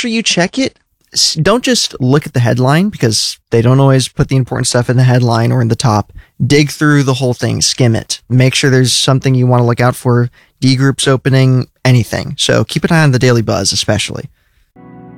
sure you check it. Don't just look at the headline, because they don't always put the important stuff in the headline or in the top. Dig through the whole thing, skim it. Make sure there's something you want to look out for, D groups opening, anything. So keep an eye on the Daily Buzz, especially.